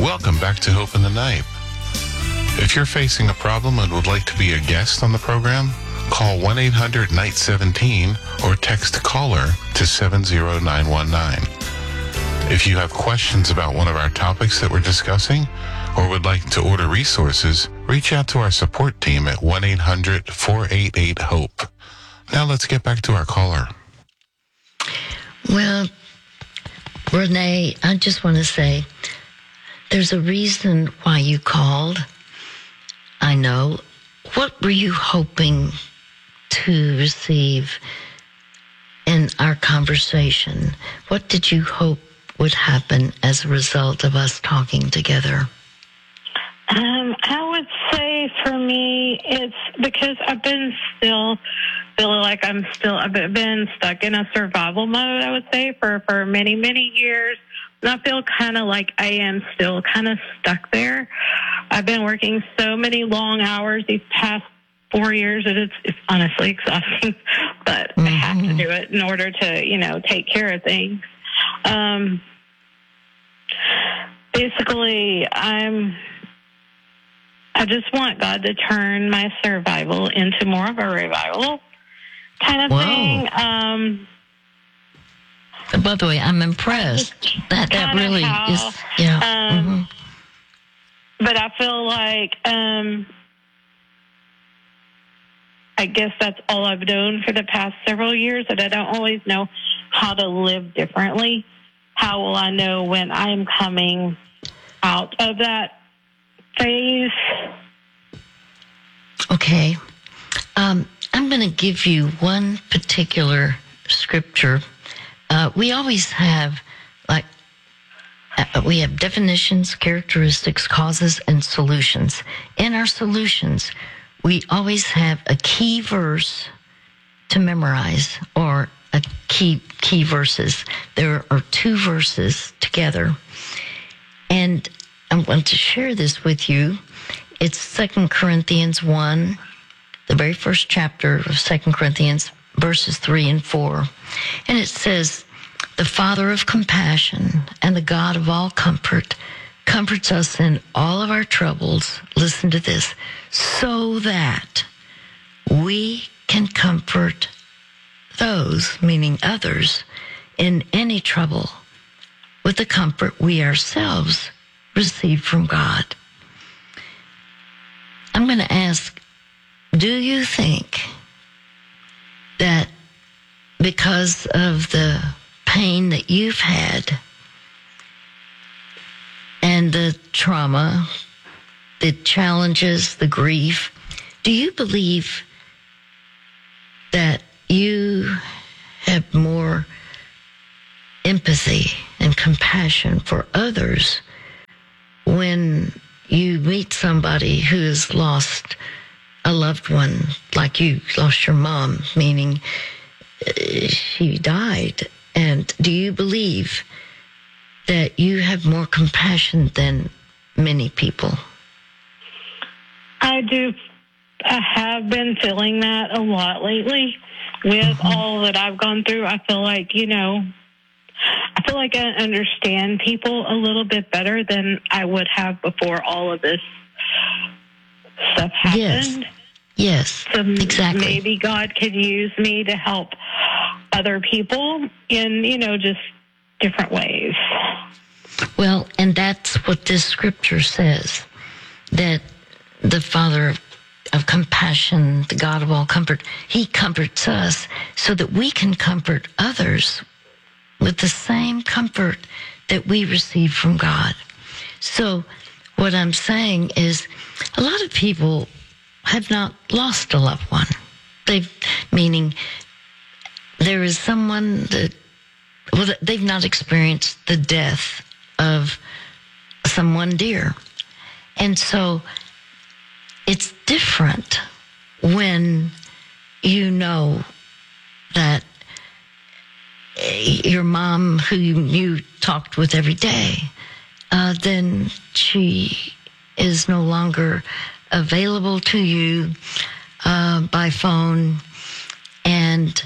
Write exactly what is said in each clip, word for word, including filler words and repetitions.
Welcome back to Hope in the Night. If you're facing a problem and would like to be a guest on the program, call one eight hundred night seventeen or text caller to seven zero nine one nine. If you have questions about one of our topics that we're discussing or would like to order resources, reach out to our support team at one eight hundred four eight eight HOPE. Now let's get back to our caller. Well, Renee, I just want to say there's a reason why you called. I know. What were you hoping to receive in our conversation? What did you hope would happen as a result of us talking together? Um, I would say for me, it's because I've been still feeling like I'm still, I've been stuck in a survival mode, I would say, for, for many, many years. And I feel kind of like I am still kind of stuck there. I've been working so many long hours these past four years that it's, it's honestly exhausting, but mm-hmm. I have to do it in order to, you know, take care of things. Um, basically, I'm, I just want God to turn my survival into more of a revival kind of Whoa. thing. Um, By the way, I'm impressed. That that really how, is, yeah. Um, mm-hmm. But I feel like, um, I guess that's all I've known for the past several years, that I don't always know how to live differently. How will I know when I'm coming out of that phase? Okay. Um, I'm going to give you one particular scripture. Uh, we always have, like, uh, we have definitions, characteristics, causes, and solutions. In our solutions, we always have a key verse to memorize, or a key key verses. There are two verses together. And I want to share this with you. It's Second Corinthians one, the very first chapter of Second Corinthians, verses three and four. And it says, "The Father of compassion and the God of all comfort comforts us in all of our troubles," listen to this, "so that we can comfort those," meaning others, "in any trouble with the comfort we ourselves receive from God." I'm going to ask, do you think that because of the pain that you've had and the trauma, the challenges, the grief, do you believe that you have more empathy and compassion for others when you meet somebody who has lost a loved one, like you lost your mom, meaning uh, she died? And do you believe that you have more compassion than many people? I do. I have been feeling that a lot lately with mm-hmm. all that I've gone through. I feel like, you know, I feel like I understand people a little bit better than I would have before all of this stuff happened. Yes, yes, so exactly. Maybe God could use me to help other people in, you know, just different ways. Well, and that's what this scripture says, that the Father of, of compassion, the God of all comfort, he comforts us so that we can comfort others with the same comfort that we receive from God. So what I'm saying is a lot of people have not lost a loved one. They've, meaning there is someone that, well, they've not experienced the death of someone dear. And so it's different when you know that your mom, who you talked with every day, uh, then she is no longer available to you uh, by phone, and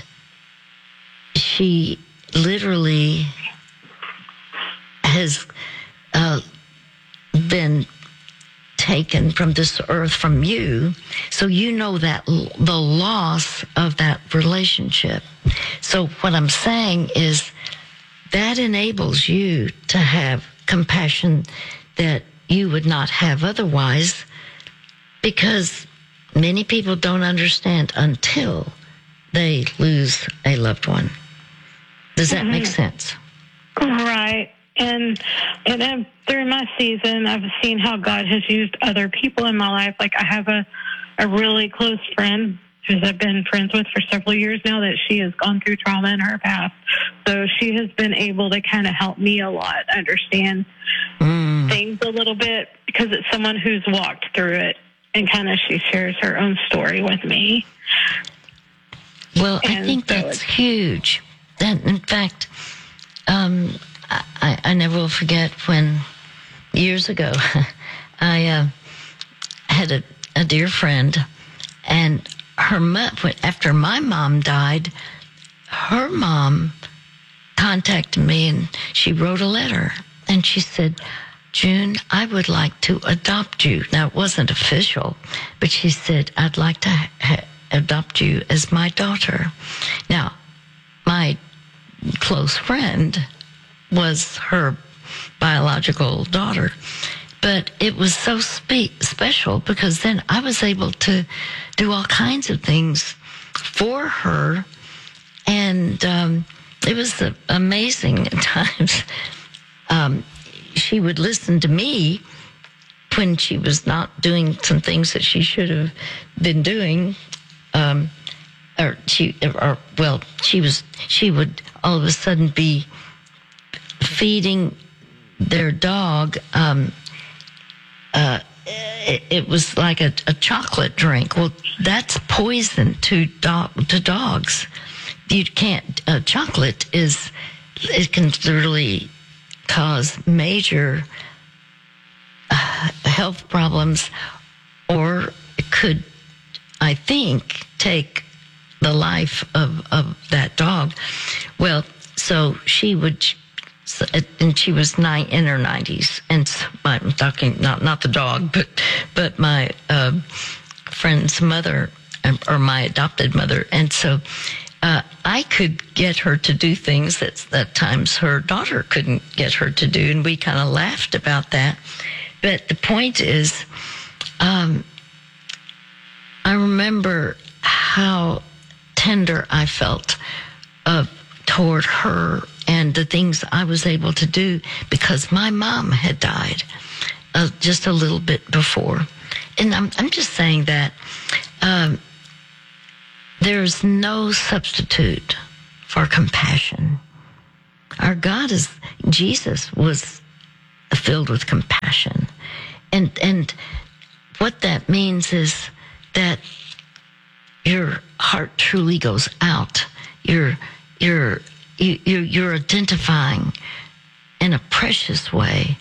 she literally has uh, been taken from this earth from you. So you know that l- the loss of that relationship. So what I'm saying is that enables you to have compassion that you would not have otherwise, because many people don't understand until they lose a loved one. Does that mm-hmm. make sense? Right. And and then through my season, I've seen how God has used other people in my life. Like I have a, a really close friend who I've been friends with for several years now, that she has gone through trauma in her past. So she has been able to kind of help me a lot understand mm. things a little bit, because it's someone who's walked through it, and kind of she shares her own story with me. Well, and I think so that's huge. That, in fact, um, I, I never will forget when years ago I uh, had a, a dear friend, and her mo- after my mom died, her mom contacted me and she wrote a letter, and she said, "June, I would like to adopt you." Now, it wasn't official, but she said, "I'd like to ha- adopt you as my daughter." Now, my close friend was her biological daughter, but it was so spe- special because then I was able to do all kinds of things for her, and um, it was uh, amazing at times. Um, she would listen to me when she was not doing some things that she should have been doing. Um, or she, or well, she was. She would all of a sudden be feeding their dog. Um, uh, it, it was like a, a chocolate drink. Well, that's poison to dog to dogs. You can't. Uh, chocolate is. It can literally cause major uh, health problems, or it could, I think, take the life of, of that dog. Well, so she would, and she was nine in her nineties, and I'm talking not not the dog, but but my uh, friend's mother, or my adopted mother, and so. Uh, I could get her to do things that at times her daughter couldn't get her to do, and we kind of laughed about that. But the point is, um, I remember how tender I felt uh, toward her and the things I was able to do, because my mom had died uh, just a little bit before. And I'm, I'm just saying that um, there's no substitute for compassion. Our God is, Jesus was filled with compassion. And and what that means is that your heart truly goes out. You're, you're, you're, you're identifying in a precious way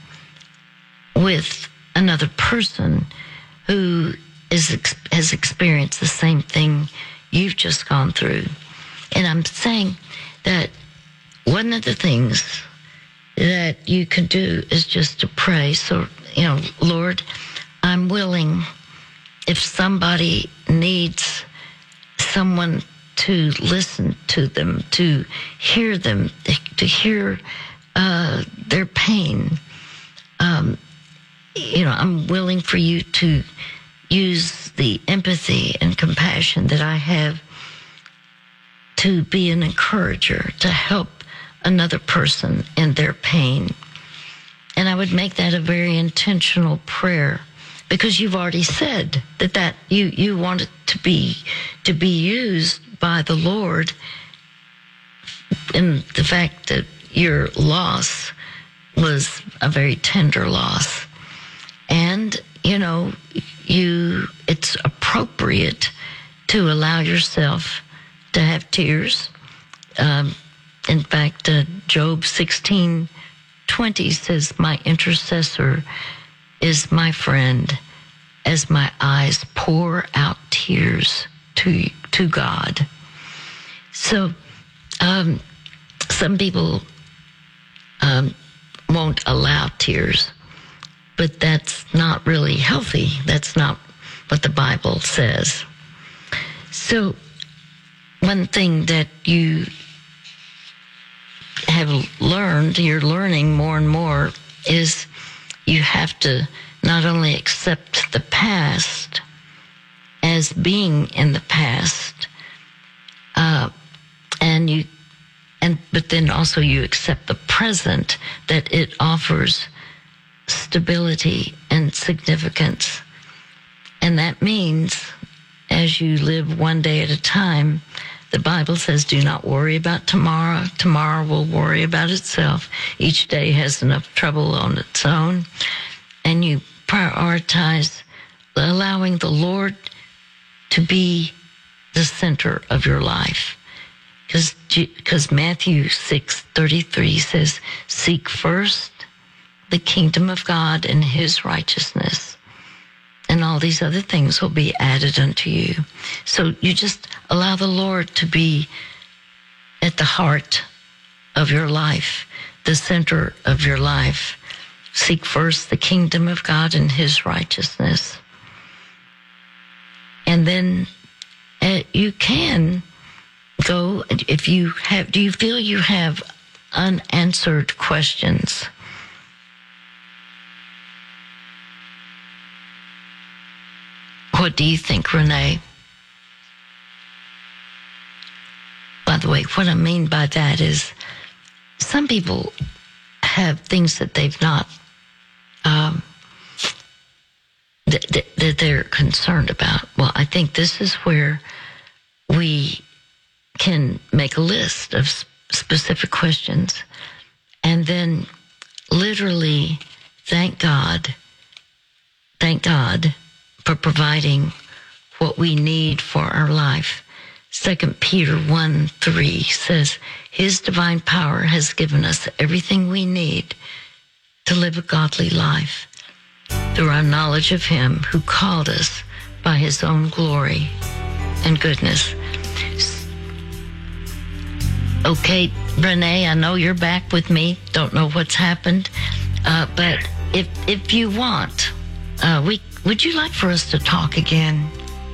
with another person who is has experienced the same thing you've just gone through. And I'm saying that one of the things that you can do is just to pray. So, you know, Lord, I'm willing, if somebody needs someone to listen to them, to hear them, to hear uh, their pain, um, you know, I'm willing for you to use the empathy and compassion that I have to be an encourager, to help another person in their pain. And I would make that a very intentional prayer, because you've already said that, that you, you want it to be, to be used by the Lord, in the fact that your loss was a very tender loss. And, you know, you, it's appropriate to allow yourself to have tears. Um, in fact, uh, Job sixteen twenty says, "My intercessor is my friend, as my eyes pour out tears to to God." So, um, some people um, won't allow tears. but that's not really healthy. That's not what the Bible says. So one thing that you have learned, you're learning more and more, is you have to not only accept the past as being in the past, uh, and you, and but then also you accept the present, that it offers stability and significance. And that means, as you live one day at a time, the Bible says, do not worry about tomorrow. Tomorrow will worry about itself. Each day has enough trouble on its own. And you prioritize allowing the Lord to be the center of your life. Because because Matthew six thirty-three says, seek first the kingdom of God and his righteousness, and all these other things will be added unto you. So you just allow the Lord to be at the heart of your life, the center of your life. Seek first the kingdom of God and his righteousness. And then uh, you can go, if you have, do you feel you have unanswered questions? What do you think, Renee? By the way, what I mean by that is some people have things that they've not, um, that, that, that they're concerned about. Well, I think this is where we can make a list of specific questions and then literally thank God, thank God for providing what we need for our life. Second Peter one three says, his divine power has given us everything we need to live a godly life through our knowledge of him who called us by his own glory and goodness. Okay, Renee, I know you're back with me. Don't know what's happened. Uh, but if if you want, uh, we would you like for us to talk again?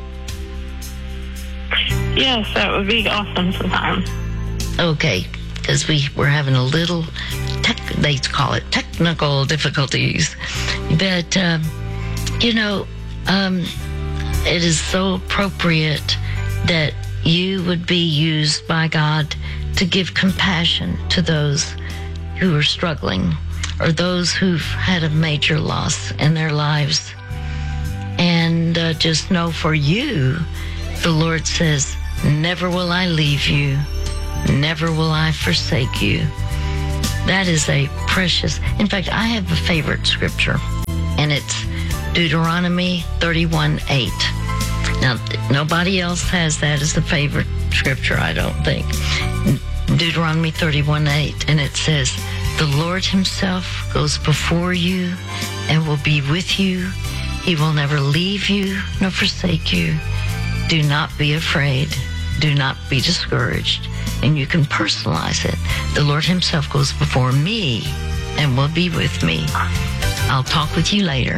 Yes, that would be awesome sometime. Okay, because we were having a little, tech, they call it technical difficulties. But, um, you know, um, it is so appropriate that you would be used by God to give compassion to those who are struggling or those who've had a major loss in their lives. And uh, just know for you, the Lord says, never will I leave you. Never will I forsake you. That is a precious, in fact, I have a favorite scripture, and it's Deuteronomy thirty-one eight. Now, nobody else has that as the favorite scripture, I don't think. Deuteronomy thirty-one eight, and it says, the Lord himself goes before you and will be with you. He will never leave you nor forsake you. Do not be afraid. Do not be discouraged. And you can personalize it. The Lord himself goes before me and will be with me. I'll talk with you later.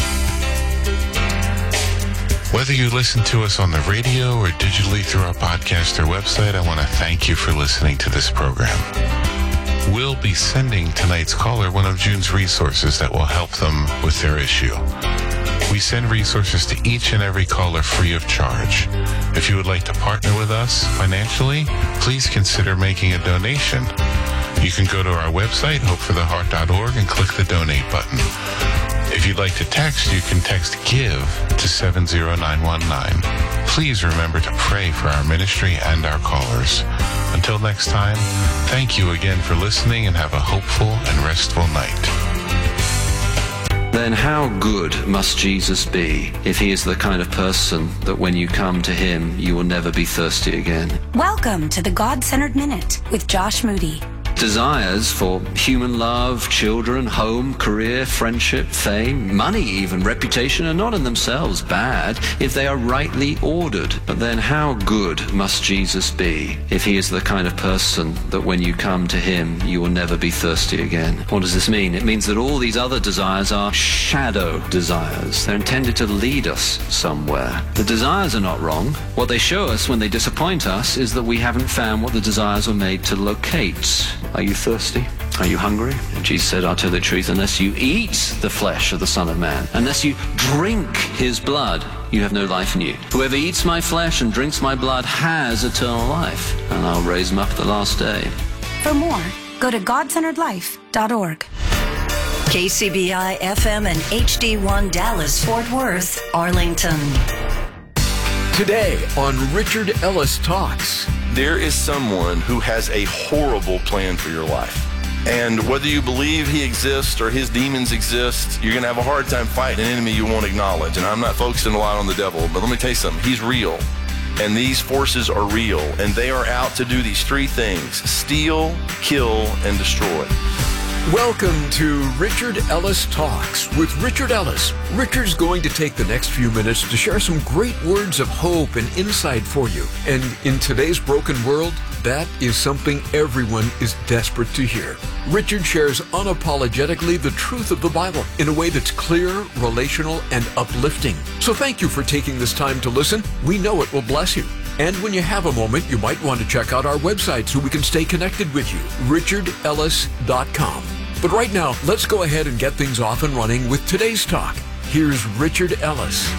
Whether you listen to us on the radio or digitally through our podcast or website, I want to thank you for listening to this program. We'll be sending tonight's caller one of June's resources that will help them with their issue. We send resources to each and every caller free of charge. If you would like to partner with us financially, please consider making a donation. You can go to our website, hope for the heart dot org, and click the donate button. If you'd like to text, you can text GIVE to seven zero nine one nine. Please remember to pray for our ministry and our callers. Until next time, thank you again for listening and have a hopeful and restful night. Then how good must Jesus be if he is the kind of person that when you come to him, you will never be thirsty again? Welcome to the God-Centered Minute with Josh Moody. Desires for human love, children, home, career, friendship, fame, money even, reputation are not in themselves bad if they are rightly ordered. But then how good must Jesus be if he is the kind of person that when you come to him, you will never be thirsty again? What does this mean? It means that all these other desires are shadow desires. They're intended to lead us somewhere. The desires are not wrong. What they show us when they disappoint us is that we haven't found what the desires were made to locate. Are you thirsty? Are you hungry? And Jesus said, I'll tell you the truth, unless you eat the flesh of the Son of Man, unless you drink his blood, you have no life in you. Whoever eats my flesh and drinks my blood has eternal life, and I'll raise him up at the last day. For more, go to god centered life dot org. K C B I F M and H D one Dallas, Fort Worth, Arlington. Today on Richard Ellis Talks. There is someone who has a horrible plan for your life. And whether you believe he exists or his demons exist, you're going to have a hard time fighting an enemy you won't acknowledge. And I'm not focusing a lot on the devil, but let me tell you something. He's real. And these forces are real. And they are out to do these three things: steal, kill, and destroy. Welcome to Richard Ellis Talks with Richard Ellis. Richard's going to take the next few minutes to share some great words of hope and insight for you. And in today's broken world, that is something everyone is desperate to hear. Richard shares unapologetically the truth of the Bible in a way that's clear, relational, and uplifting. So thank you for taking this time to listen. We know it will bless you. And when you have a moment, you might want to check out our website so we can stay connected with you, richard ellis dot com. But right now, let's go ahead and get things off and running with today's talk. Here's Richard Ellis.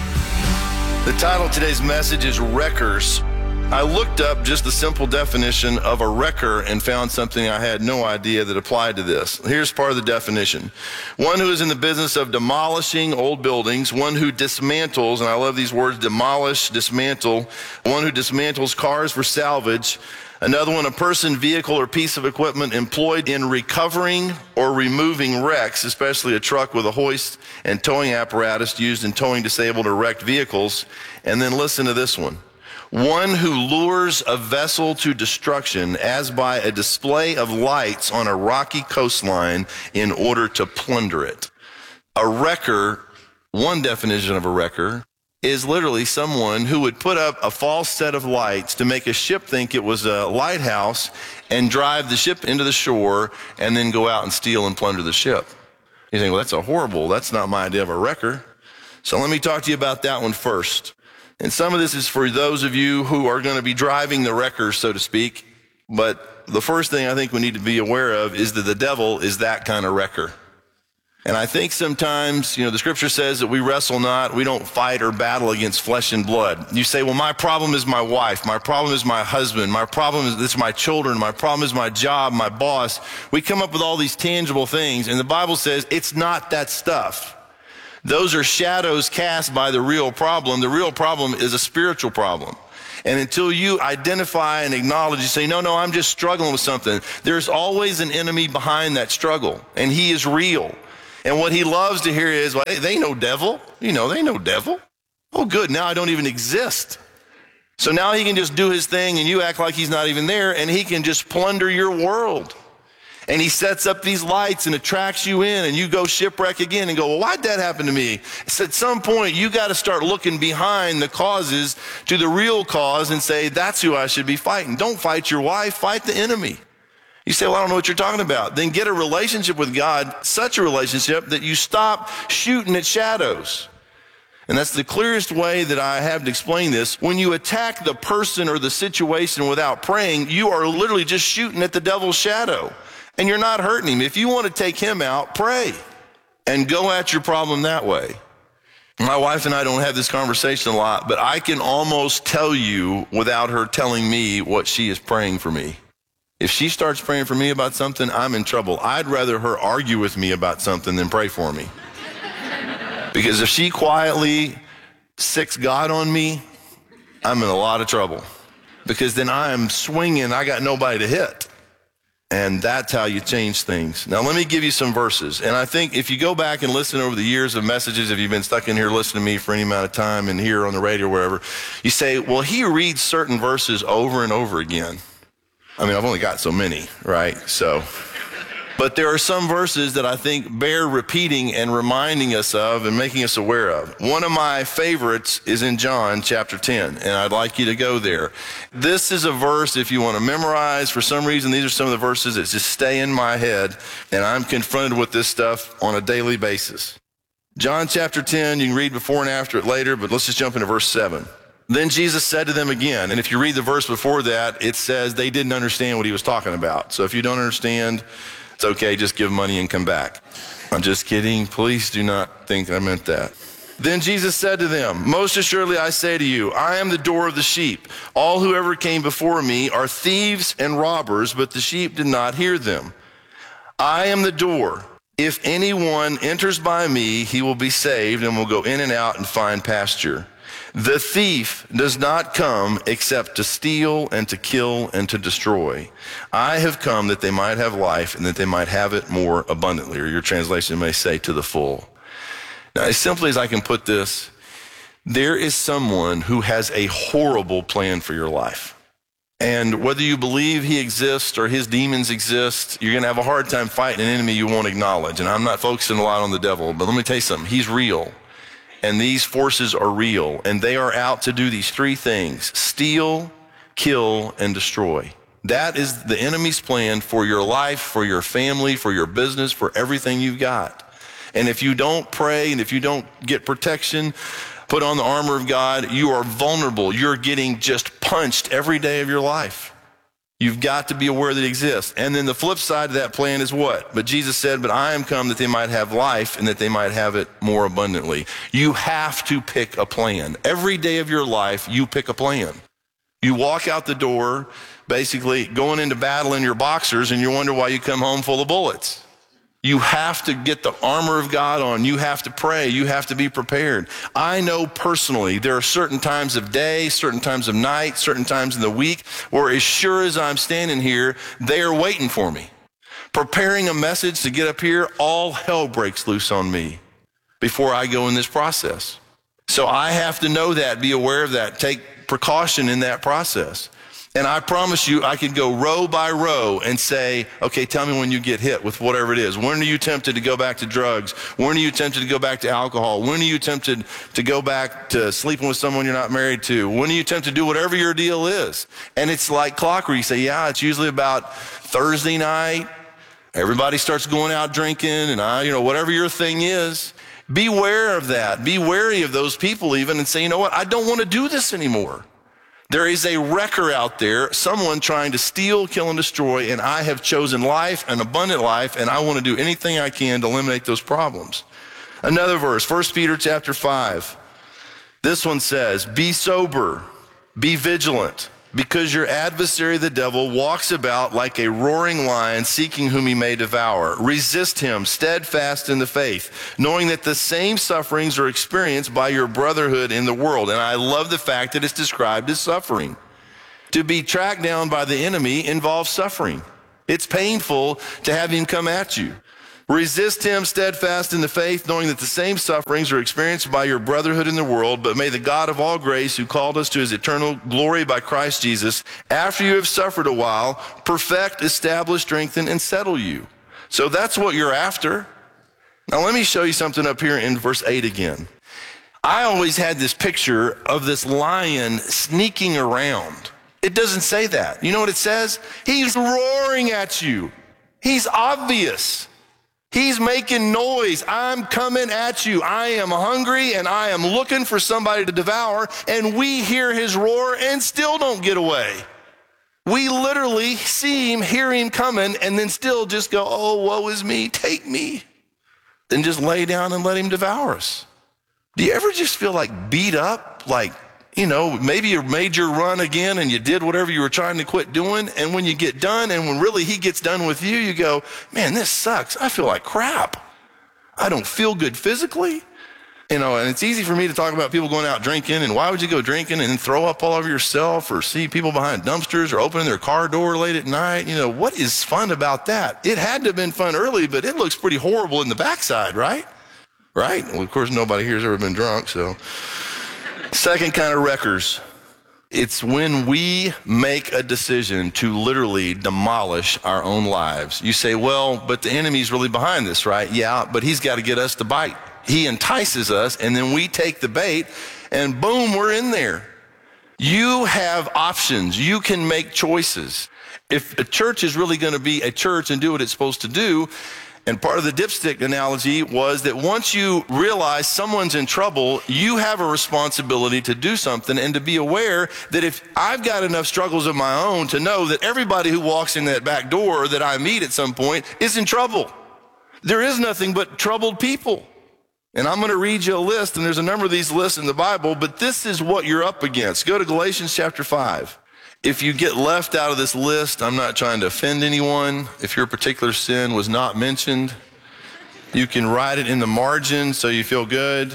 The title of today's message is Wreckers. I looked up just the simple definition of a wrecker and found something I had no idea that applied to this. Here's part of the definition. One who is in the business of demolishing old buildings, one who dismantles, and I love these words, demolish, dismantle, one who dismantles cars for salvage. Another one, a person, vehicle, or piece of equipment employed in recovering or removing wrecks, especially a truck with a hoist and towing apparatus used in towing disabled or wrecked vehicles. And then listen to this one. One who lures a vessel to destruction as by a display of lights on a rocky coastline in order to plunder it. A wrecker, one definition of a wrecker, is literally someone who would put up a false set of lights to make a ship think it was a lighthouse and drive the ship into the shore and then go out and steal and plunder the ship. You think, well, that's a horrible, that's not my idea of a wrecker. So let me talk to you about that one first. And some of this is for those of you who are going to be driving the wreckers, so to speak. But the first thing I think we need to be aware of is that the devil is that kind of wrecker. And I think sometimes, you know, the scripture says that we wrestle not, we don't fight or battle against flesh and blood. You say, well, my problem is my wife. My problem is my husband. My problem is it's my children. My problem is my job, my boss. We come up with all these tangible things. And the Bible says it's not that stuff. Those are shadows cast by the real problem. The real problem is a spiritual problem. And until you identify and acknowledge, you say, no, no, I'm just struggling with something. There's always an enemy behind that struggle, and he is real. And what he loves to hear is, well, hey, they ain't no devil. You know, they ain't no devil. Oh, good, now I don't even exist. So now he can just do his thing, and you act like he's not even there, and he can just plunder your world. And he sets up these lights and attracts you in, and you go shipwreck again and go, well, why'd that happen to me? So at some point, you got to start looking behind the causes to the real cause and say, that's who I should be fighting. Don't fight your wife, fight the enemy. You say, well, I don't know what you're talking about. Then get a relationship with God, such a relationship that you stop shooting at shadows. And that's the clearest way that I have to explain this. When you attack the person or the situation without praying, you are literally just shooting at the devil's shadow. And you're not hurting him. If you want to take him out, pray and go at your problem that way. My wife and I don't have this conversation a lot, but I can almost tell you without her telling me what she is praying for me. If she starts praying for me about something, I'm in trouble. I'd rather her argue with me about something than pray for me. Because if she quietly sicks God on me, I'm in a lot of trouble. Because then I'm swinging, I got nobody to hit. And that's how you change things. Now, let me give you some verses. And I think if you go back and listen over the years of messages, if you've been stuck in here listening to me for any amount of time and here on the radio or wherever, you say, well, he reads certain verses over and over again. I mean, I've only got so many, right? So, but there are some verses that I think bear repeating and reminding us of and making us aware of. One of my favorites is in John chapter ten, and I'd like you to go there. This is a verse if you want to memorize. For some reason, these are some of the verses that just stay in my head, and I'm confronted with this stuff on a daily basis. John chapter ten, you can read before and after it later, but let's just jump into verse seven. Then Jesus said to them again, and if you read the verse before that, it says they didn't understand what he was talking about. So if you don't understand, it's okay, just give money and come back. I'm just kidding. Please do not think I meant that. Then Jesus said to them, most assuredly I say to you, I am the door of the sheep. All who ever came before me are thieves and robbers, but the sheep did not hear them. I am the door. If anyone enters by me, he will be saved and will go in and out and find pasture. The thief does not come except to steal and to kill and to destroy. I have come that they might have life and that they might have it more abundantly, or your translation may say to the full. Now, as simply as I can put this, there is someone who has a horrible plan for your life. And whether you believe he exists or his demons exist, you're going to have a hard time fighting an enemy you won't acknowledge. And I'm not focusing a lot on the devil, but let me tell you something. He's real. And these forces are real, and they are out to do these three things: steal, kill, and destroy. That is the enemy's plan for your life, for your family, for your business, for everything you've got. And if you don't pray and if you don't get protection, put on the armor of God, you are vulnerable. You're getting just punched every day of your life. You've got to be aware that it exists. And then the flip side of that plan is what? But Jesus said, but I am come that they might have life and that they might have it more abundantly. You have to pick a plan. Every day of your life, you pick a plan. You walk out the door, basically going into battle in your boxers, and you wonder why you come home full of bullets. You have to get the armor of God on. You have to pray. You have to be prepared. I know personally there are certain times of day, certain times of night, certain times in the week where as sure as I'm standing here, they are waiting for me. Preparing a message to get up here, all hell breaks loose on me before I go in this process. So I have to know that, be aware of that, take precaution in that process. And I promise you, I could go row by row and say, okay, tell me when you get hit with whatever it is. When are you tempted to go back to drugs? When are you tempted to go back to alcohol? When are you tempted to go back to sleeping with someone you're not married to? When are you tempted to do whatever your deal is? And it's like clockwork. You say, yeah, it's usually about Thursday night. Everybody starts going out drinking and I, you know, whatever your thing is. Beware of that. Be wary of those people even and say, you know what? I don't want to do this anymore. There is a wrecker out there, someone trying to steal, kill, and destroy, and I have chosen life, an abundant life, and I want to do anything I can to eliminate those problems. Another verse, First Peter chapter five. This one says, be sober, be vigilant, because your adversary, the devil, walks about like a roaring lion seeking whom he may devour. Resist him, steadfast in the faith, knowing that the same sufferings are experienced by your brotherhood in the world. And I love the fact that it's described as suffering. To be tracked down by the enemy involves suffering. It's painful to have him come at you. Resist him, steadfast in the faith, knowing that the same sufferings are experienced by your brotherhood in the world, but may the God of all grace, who called us to his eternal glory by Christ Jesus, after you have suffered a while, perfect, establish, strengthen, and settle you. So that's what you're after. Now let me show you something up here in verse eight again. I always had this picture of this lion sneaking around. It doesn't say that. You know what it says? He's roaring at you. He's obvious. He's making noise. I'm coming at you. I am hungry and I am looking for somebody to devour, and we hear his roar and still don't get away. We literally see him, hear him coming, and then still just go, oh, woe is me, take me. Then just lay down and let him devour us. Do you ever just feel like beat up? Like, you know, maybe you made your run again and you did whatever you were trying to quit doing. And when you get done and when really he gets done with you, you go, man, this sucks. I feel like crap. I don't feel good physically. You know, and it's easy for me to talk about people going out drinking, and why would you go drinking and then throw up all over yourself, or see people behind dumpsters or opening their car door late at night? You know, what is fun about that? It had to have been fun early, but it looks pretty horrible in the backside, right? Right? Well, of course, nobody here has ever been drunk, so. Second kind of wreckers, It's when we make a decision to literally demolish our own lives. You say, well, but the enemy's really behind this, right? Yeah, but he's got to get us to bite. He entices us, and then we take the bait, and boom, we're in there. You have options. You can make choices. If a church is really going to be a church and do what it's supposed to do, and part of the dipstick analogy was that once you realize someone's in trouble, you have a responsibility to do something and to be aware that if I've got enough struggles of my own to know that everybody who walks in that back door that I meet at some point is in trouble. There is nothing but troubled people. And I'm going to read you a list, and there's a number of these lists in the Bible, but this is what you're up against. Go to Galatians chapter five. If you get left out of this list, I'm not trying to offend anyone. If your particular sin was not mentioned, you can write it in the margin so you feel good.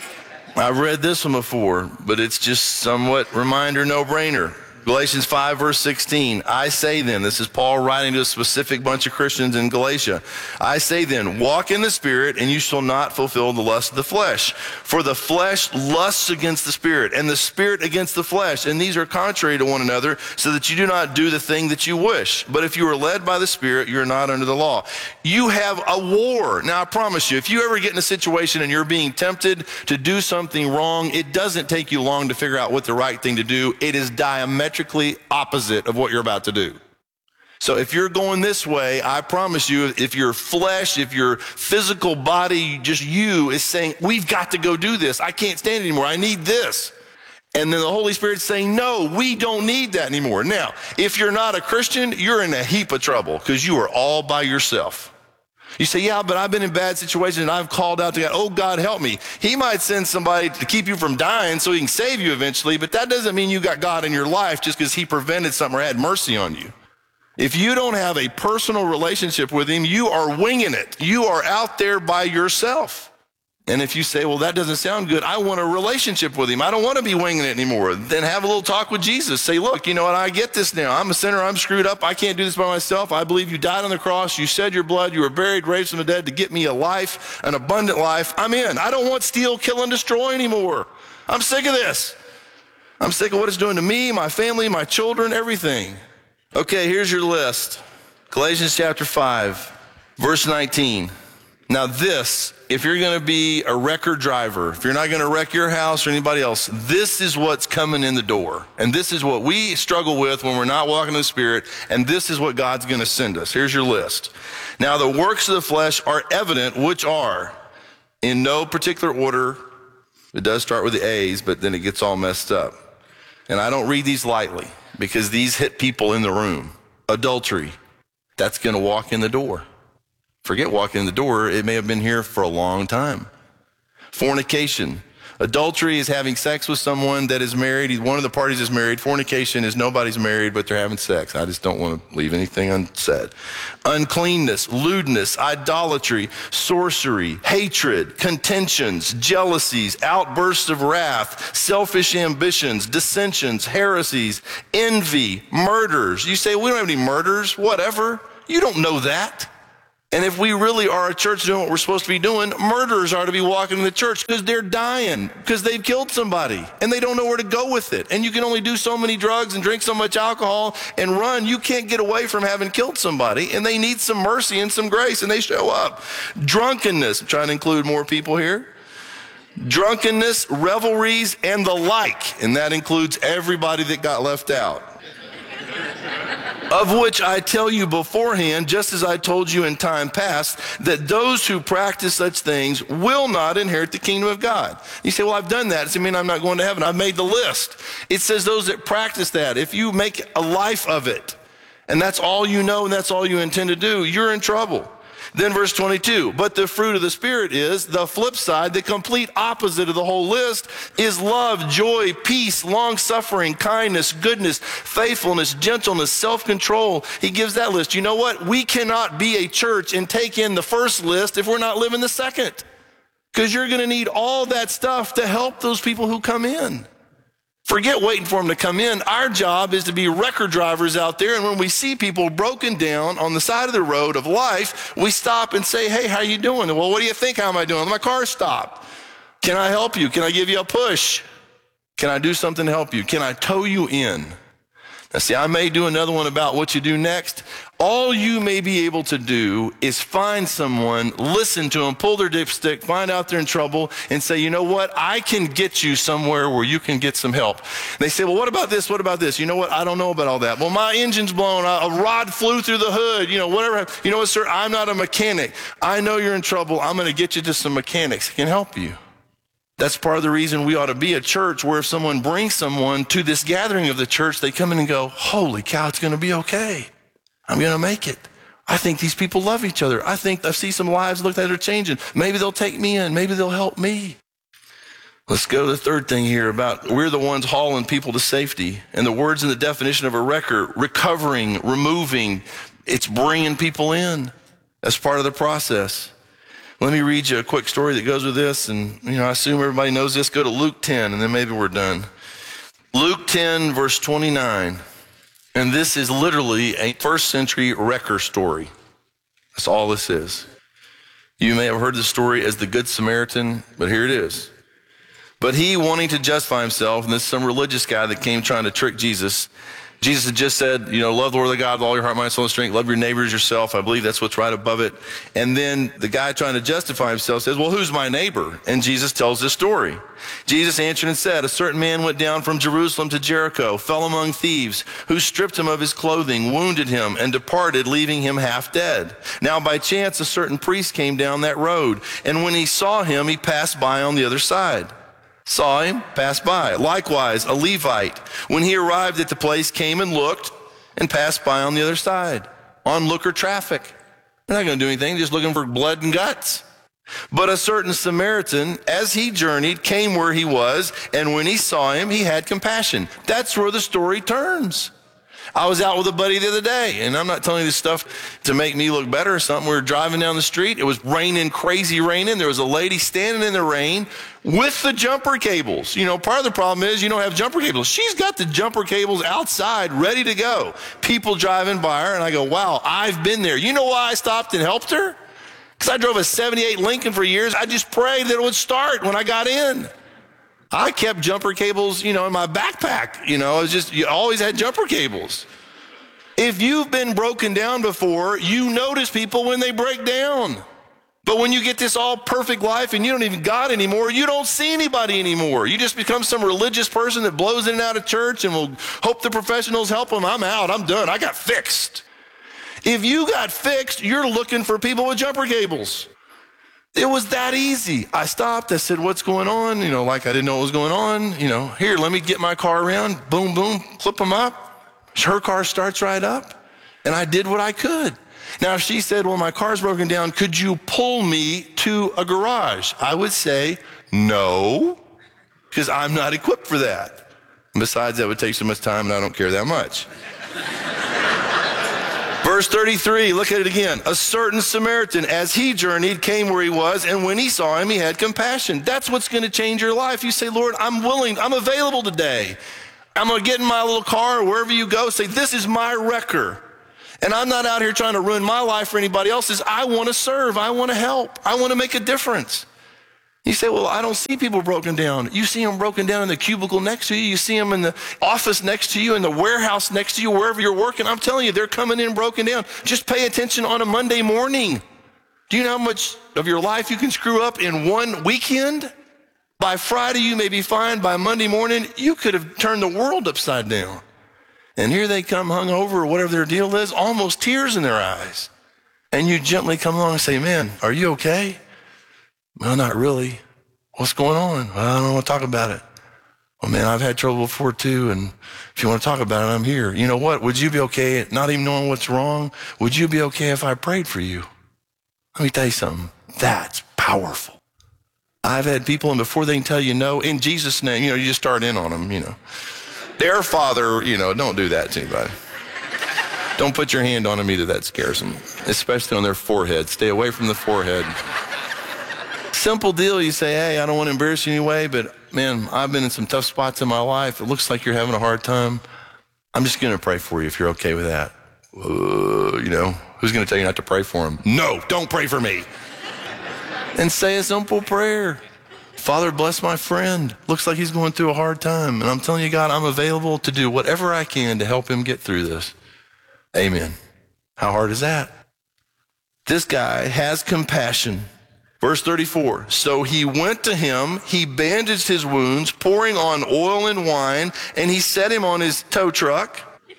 I've read this one before, but it's just somewhat reminder, no-brainer. Galatians five, verse sixteen, I say then, this is Paul writing to a specific bunch of Christians in Galatia. I say then, walk in the Spirit, and you shall not fulfill the lust of the flesh. For the flesh lusts against the Spirit, and the Spirit against the flesh. And these are contrary to one another, so that you do not do the thing that you wish. But if you are led by the Spirit, you're not under the law. You have a war. Now, I promise you, if you ever get in a situation and you're being tempted to do something wrong, it doesn't take you long to figure out what the right thing to do. It is diametrically opposite of what you're about to do. So if you're going this way, I promise you, if your flesh, if your physical body, just you is saying, we've got to go do this. I can't stand it anymore. I need this. And then the Holy Spirit's saying, no, we don't need that anymore. Now, if you're not a Christian, you're in a heap of trouble because you are all by yourself. You say, yeah, but I've been in bad situations and I've called out to God, oh, God, help me. He might send somebody to keep you from dying so he can save you eventually, but that doesn't mean you got God in your life just because he prevented something or had mercy on you. If you don't have a personal relationship with him, you are winging it. You are out there by yourself. And if you say, well, that doesn't sound good, I want a relationship with him. I don't want to be winging it anymore. Then have a little talk with Jesus. Say, look, you know what? I get this now. I'm a sinner. I'm screwed up. I can't do this by myself. I believe you died on the cross. You shed your blood. You were buried, raised from the dead to get me a life, an abundant life. I'm in. I don't want steal, kill, and destroy anymore. I'm sick of this. I'm sick of what it's doing to me, my family, my children, everything. Okay, here's your list. Galatians chapter five, verse nineteen. Now this, if you're going to be a wrecker driver, if you're not going to wreck your house or anybody else, this is what's coming in the door. And this is what we struggle with when we're not walking in the Spirit, and this is what God's going to send us. Here's your list. Now the works of the flesh are evident, which are, in no particular order, it does start with the A's, but then it gets all messed up. And I don't read these lightly, because these hit people in the room. Adultery, that's going to walk in the door. Forget walking in the door. It may have been here for a long time. Fornication. Adultery is having sex with someone that is married. One of the parties is married. Fornication is nobody's married, but they're having sex. I just don't want to leave anything unsaid. Uncleanness, lewdness, idolatry, sorcery, hatred, contentions, jealousies, outbursts of wrath, selfish ambitions, dissensions, heresies, envy, murders. You say, we don't have any murders, whatever. You don't know that. And if we really are a church doing what we're supposed to be doing, murderers are to be walking in the church because they're dying, because they've killed somebody, and they don't know where to go with it. And you can only do so many drugs and drink so much alcohol and run. You can't get away from having killed somebody, and they need some mercy and some grace, and they show up. Drunkenness, I'm trying to include more people here. Drunkenness, revelries, and the like, and that includes everybody that got left out. Of which I tell you beforehand, just as I told you in time past, that those who practice such things will not inherit the kingdom of God. You say, well, I've done that. Does it mean I'm not going to heaven? I've made the list. It says those that practice that. If you make a life of it, and that's all you know and that's all you intend to do, you're in trouble. Then verse twenty-two, but the fruit of the Spirit is, the flip side, the complete opposite of the whole list, is love, joy, peace, long-suffering, kindness, goodness, faithfulness, gentleness, self-control. He gives that list. You know what? We cannot be a church and take in the first list if we're not living the second. Because you're going to need all that stuff to help those people who come in. Forget waiting for them to come in. Our job is to be wrecker drivers out there, and when we see people broken down on the side of the road of life, we stop and say, hey, how you doing? Well, what do you think? How am I doing? My car stopped. Can I help you? Can I give you a push? Can I do something to help you? Can I tow you in? Now, see, I may do another one about what you do next. All you may be able to do is find someone, listen to them, pull their dipstick, find out they're in trouble, and say, you know what? I can get you somewhere where you can get some help. They say, well, what about this? What about this? You know what? I don't know about all that. Well, my engine's blown. A rod flew through the hood. You know, whatever. You know what, sir? I'm not a mechanic. I know you're in trouble. I'm going to get you to some mechanics who can help you. That's part of the reason we ought to be a church where if someone brings someone to this gathering of the church, they come in and go, holy cow, it's going to be okay. I'm going to make it. I think these people love each other. I think I see some lives look like they're changing. Maybe they'll take me in. Maybe they'll help me. Let's go to the third thing here about we're the ones hauling people to safety. And the words in the definition of a wrecker, recovering, removing, it's bringing people in. That's part of the process. Let me read you a quick story that goes with this. And, you know, I assume everybody knows this. Go to Luke ten, and then maybe we're done. Luke ten, verse twenty-nine. And this is literally a first century wrecker story. That's all this is. You may have heard the story as the Good Samaritan, but here it is. But he, wanting to justify himself, and this is some religious guy that came trying to trick Jesus. Jesus had just said, you know, love the Lord of God with all your heart, mind, soul, and strength. Love your neighbor as yourself. I believe that's what's right above it. And then the guy trying to justify himself says, well, who's my neighbor? And Jesus tells this story. Jesus answered and said, a certain man went down from Jerusalem to Jericho, fell among thieves, who stripped him of his clothing, wounded him, and departed, leaving him half dead. Now by chance a certain priest came down that road, and when he saw him, he passed by on the other side. Saw him, passed by. Likewise, a Levite, when he arrived at the place, came and looked and passed by on the other side. Onlooker traffic. They're not going to do anything, just looking for blood and guts. But a certain Samaritan, as he journeyed, came where he was, and when he saw him, he had compassion. That's where the story turns. I was out with a buddy the other day, and I'm not telling you this stuff to make me look better or something. We were driving down the street. It was raining, crazy raining. There was a lady standing in the rain with the jumper cables. You know, part of the problem is you don't have jumper cables. She's got the jumper cables outside ready to go. People driving by her, and I go, wow, I've been there. You know why I stopped and helped her? Because I drove a seventy-eight Lincoln for years. I just prayed that it would start when I got in. I kept jumper cables, you know, in my backpack. You know, it was just, you always had jumper cables. If you've been broken down before, you notice people when they break down. But when you get this all perfect life and you don't even God anymore, you don't see anybody anymore. You just become some religious person that blows in and out of church and will hope the professionals help them. I'm out. I'm done. I got fixed. If you got fixed, you're looking for people with jumper cables. It was that easy. I stopped. I said, what's going on? You know, like I didn't know what was going on. You know, here, let me get my car around. Boom, boom, clip them up. Her car starts right up. And I did what I could. Now, if she said, well, my car's broken down, could you pull me to a garage? I would say, no, because I'm not equipped for that. And besides, that would take so much time, and I don't care that much. Verse thirty-three, look at it again. A certain Samaritan, as he journeyed, came where he was, and when he saw him, he had compassion. That's what's going to change your life. You say, Lord, I'm willing, I'm available today. I'm going to get in my little car or wherever you go, say, this is my wrecker. And I'm not out here trying to ruin my life for anybody else's. I want to serve. I want to help. I want to make a difference. You say, well, I don't see people broken down. You see them broken down in the cubicle next to you. You see them in the office next to you, in the warehouse next to you, wherever you're working. I'm telling you, they're coming in broken down. Just pay attention on a Monday morning. Do you know how much of your life you can screw up in one weekend? By Friday, you may be fine. By Monday morning, you could have turned the world upside down. And here they come hungover or whatever their deal is, almost tears in their eyes. And you gently come along and say, man, are you okay? Well, not really. What's going on? Well, I don't want to talk about it. Well, man, I've had trouble before too, and if you want to talk about it, I'm here. You know what? Would you be okay not even knowing what's wrong? Would you be okay if I prayed for you? Let me tell you something. That's powerful. I've had people, and before they can tell you no, in Jesus' name, you know, you just start in on them, you know. Their Father, you know, don't do that to anybody. Don't put your hand on them either. That scares them, especially on their forehead. Stay away from the forehead. Simple deal. You say, hey, I don't want to embarrass you anyway, but man, I've been in some tough spots in my life. It looks like you're having a hard time. I'm just going to pray for you if you're okay with that. Uh, you know, who's going to tell you not to pray for him? No, don't pray for me. And say a simple prayer. Father, bless my friend. Looks like he's going through a hard time. And I'm telling you, God, I'm available to do whatever I can to help him get through this. Amen. How hard is that? This guy has compassion. Verse thirty-four, so he went to him, he bandaged his wounds, pouring on oil and wine, and he set him on his tow truck.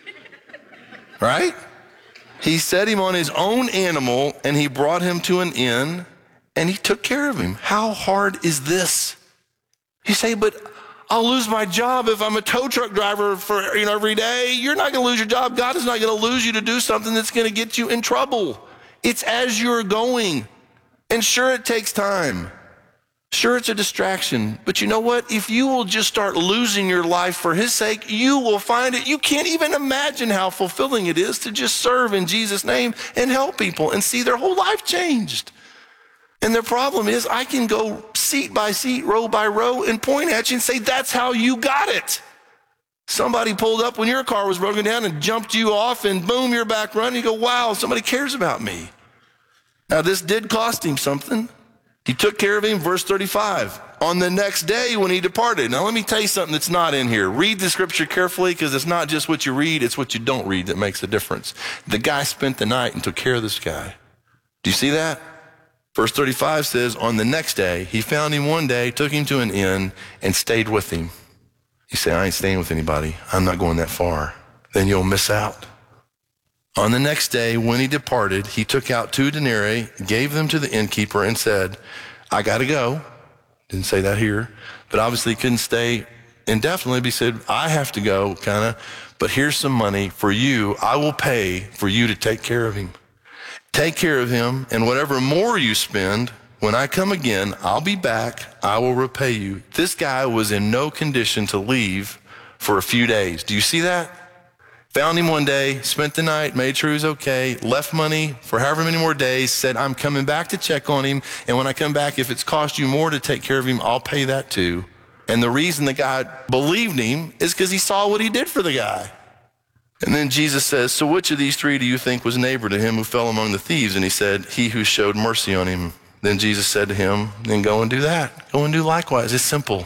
Right? He set him on his own animal, and he brought him to an inn, and he took care of him. How hard is this? You say, but I'll lose my job if I'm a tow truck driver for, you know, every day. You're not going to lose your job. God is not going to lose you to do something that's going to get you in trouble. It's as you're going. And sure, it takes time. Sure, it's a distraction. But you know what? If you will just start losing your life for his sake, you will find it. You can't even imagine how fulfilling it is to just serve in Jesus' name and help people and see their whole life changed. And the problem is I can go seat by seat, row by row, and point at you and say, that's how you got it. Somebody pulled up when your car was broken down and jumped you off, and boom, you're back running. You go, wow, somebody cares about me. Now, this did cost him something. He took care of him, verse thirty-five, on the next day when he departed. Now, let me tell you something that's not in here. Read the scripture carefully, because it's not just what you read, it's what you don't read that makes a difference. The guy spent the night and took care of this guy. Do you see that? Verse thirty-five says, on the next day, he found him one day, took him to an inn, and stayed with him. You say, I ain't staying with anybody. I'm not going that far. Then you'll miss out. On the next day, when he departed, he took out two denarii, gave them to the innkeeper, and said, I got to go. Didn't say that here, but obviously couldn't stay indefinitely. But he said, I have to go, kind of, but here's some money for you. I will pay for you to take care of him. Take care of him, and whatever more you spend, when I come again, I'll be back. I will repay you. This guy was in no condition to leave for a few days. Do you see that? Found him one day, spent the night, made sure he was okay, left money for however many more days, said, I'm coming back to check on him, and when I come back, if it's cost you more to take care of him, I'll pay that too. And the reason the guy believed him is because he saw what he did for the guy. And then Jesus says, so which of these three do you think was neighbor to him who fell among the thieves? And he said, he who showed mercy on him. Then Jesus said to him, then go and do that. Go and do likewise. It's simple.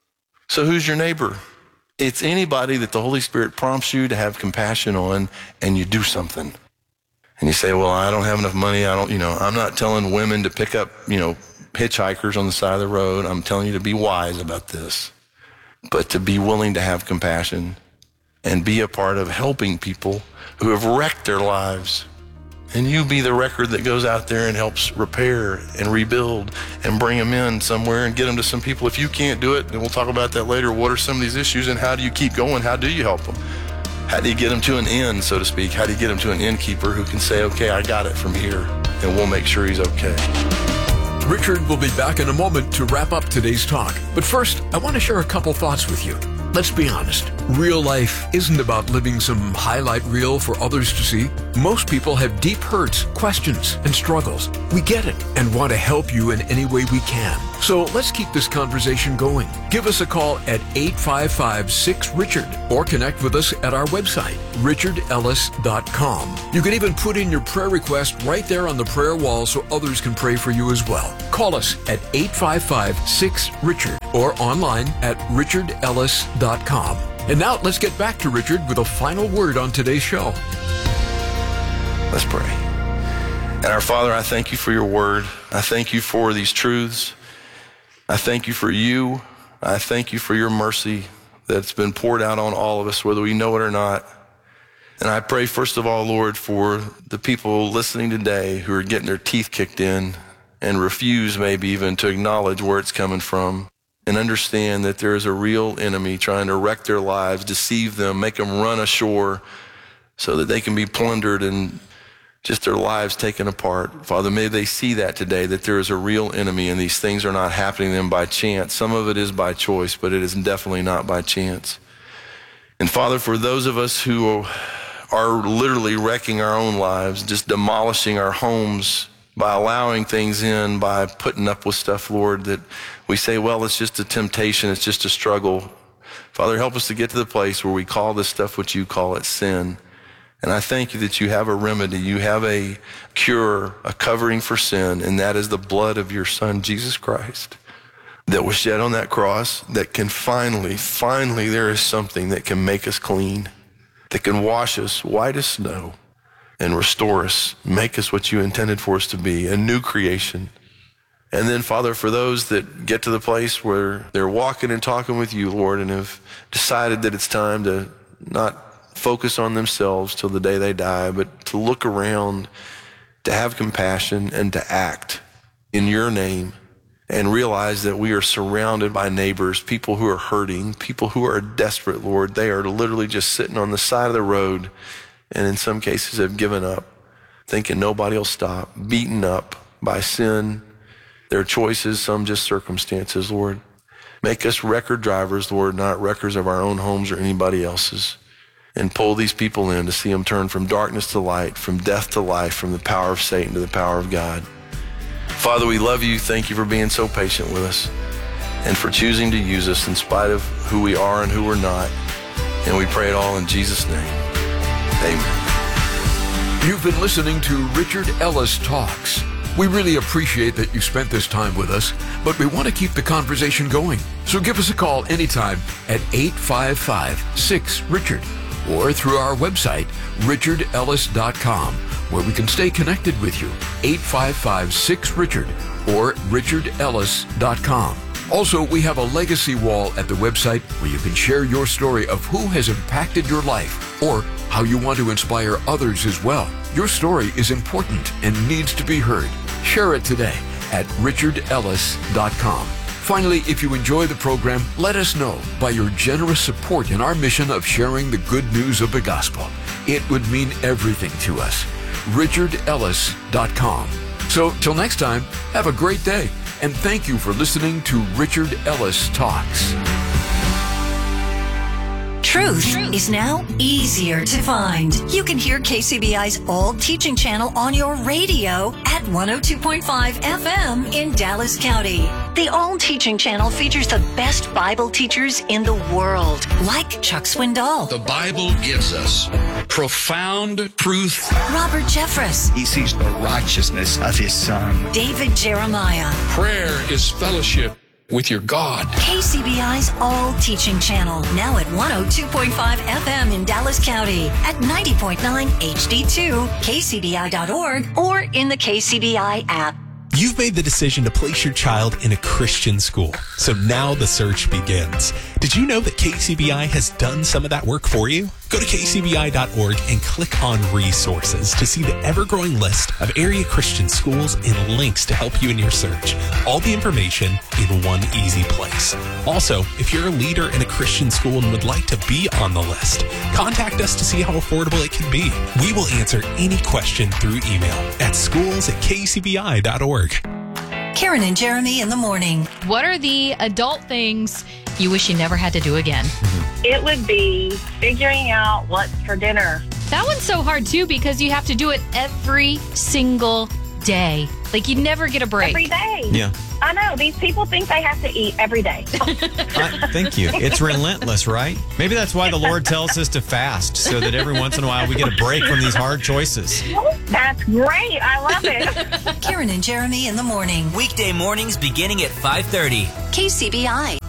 So who's your neighbor? It's anybody that the Holy Spirit prompts you to have compassion on, and you do something. And you say, well, I don't have enough money. I don't, you know, I'm not telling women to pick up, you know, hitchhikers on the side of the road. I'm telling you to be wise about this, but to be willing to have compassion and be a part of helping people who have wrecked their lives. And you be the record that goes out there and helps repair and rebuild and bring them in somewhere and get them to some people. If you can't do it, and we'll talk about that later, what are some of these issues and how do you keep going? How do you help them? How do you get them to an inn, so to speak? How do you get them to an innkeeper who can say, okay, I got it from here, and we'll make sure he's okay. Richard will be back in a moment to wrap up today's talk. But first, I want to share a couple thoughts with you. Let's be honest. Real life isn't about living some highlight reel for others to see. Most people have deep hurts, questions, and struggles. We get it and want to help you in any way we can. So let's keep this conversation going. Give us a call at eight five five, six, Richard or connect with us at our website, richard ellis dot com. You can even put in your prayer request right there on the prayer wall so others can pray for you as well. Call us at eight five five, six, Richard or online at richard ellis dot com. And now let's get back to Richard with a final word on today's show. Let's pray. And our Father, I thank you for your word. I thank you for these truths. I thank you for you. I thank you for your mercy that's been poured out on all of us, whether we know it or not. And I pray, first of all, Lord, for the people listening today who are getting their teeth kicked in and refuse maybe even to acknowledge where it's coming from and understand that there is a real enemy trying to wreck their lives, deceive them, make them run ashore so that they can be plundered and just their lives taken apart. Father, may they see that today, that there is a real enemy and these things are not happening to them by chance. Some of it is by choice, but it is definitely not by chance. And Father, for those of us who are literally wrecking our own lives, just demolishing our homes by allowing things in, by putting up with stuff, Lord, that we say, well, it's just a temptation, it's just a struggle. Father, help us to get to the place where we call this stuff what you call it, sin. And I thank you that you have a remedy, you have a cure, a covering for sin, and that is the blood of your Son, Jesus Christ. that was shed on that cross that can finally, finally, there is something that can make us clean, that can wash us white as snow and restore us, make us what you intended for us to be, a new creation. And then, Father, for those that get to the place where they're walking and talking with you, Lord, and have decided that it's time to not focus on themselves till the day they die, but to look around, to have compassion, and to act in your name, and realize that we are surrounded by neighbors, people who are hurting, people who are desperate, Lord. They are literally just sitting on the side of the road, and in some cases have given up, thinking nobody will stop, beaten up by sin, their choices, some just circumstances, Lord. Make us record drivers, Lord, not wreckers of our own homes or anybody else's. And pull these people in to see them turn from darkness to light, from death to life, from the power of Satan to the power of God. Father, we love you. Thank you for being so patient with us and for choosing to use us in spite of who we are and who we're not. And we pray it all in Jesus' name. Amen. You've been listening to Richard Ellis Talks. We really appreciate that you spent this time with us, but we want to keep the conversation going. So give us a call anytime at eight five five, six, Richard or through our website, richard ellis dot com, where we can stay connected with you, eight five five, six, Richard or richard ellis dot com. Also, we have a legacy wall at the website where you can share your story of who has impacted your life or how you want to inspire others as well. Your story is important and needs to be heard. Share it today at richard ellis dot com. Finally, if you enjoy the program, let us know by your generous support in our mission of sharing the good news of the gospel. It would mean everything to us. richard ellis dot com. So, till next time, have a great day, and thank you for listening to Richard Ellis Talks. Truth is now easier to find. You can hear K C B I's All Teaching Channel on your radio at one oh two point five F M in Dallas County. The All Teaching Channel features the best Bible teachers in the world, like Chuck Swindoll. The Bible gives us profound truth. Robert Jeffress. He sees the righteousness of his Son. David Jeremiah. Prayer is fellowship with your God. K C B I's All Teaching Channel, now at one oh two point five F M in Dallas County, at ninety point nine H D two, K C B I dot org, or in the K C B I app. You've made the decision to place your child in a Christian school, so now the search begins. Did you know that K C B I has done some of that work for you? Go to K C B I dot org and click on resources to see the ever-growing list of area Christian schools and links to help you in your search. All the information in one easy place. Also, if you're a leader in a Christian school and would like to be on the list, contact us to see how affordable it can be. We will answer any question through email at schools at K C B I dot org. Karen and Jeremy in the morning. What are the adult things you wish you never had to do again? It would be figuring out what's for dinner. That one's so hard too because you have to do it every single day. Like you never get a break. Every day. Yeah. I know. These people think they have to eat every day. I, thank you. It's relentless, right? Maybe that's why the Lord tells us to fast, so that every once in a while we get a break from these hard choices. That's great. I love it. Karen and Jeremy in the morning. Weekday mornings beginning at five thirty. K C B I.